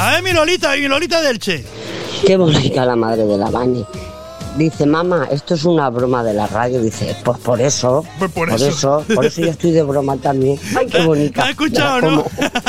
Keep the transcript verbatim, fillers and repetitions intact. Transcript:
A ver, mi Lolita, mi Lolita del Che. Qué bonita la madre de la Vani. Dice, mamá, esto es una broma de la radio. Dice, pues por eso, Pues por por eso. eso, por eso yo estoy de broma también. Ay, qué bonita. ¿La has escuchado, Mira no? cómo-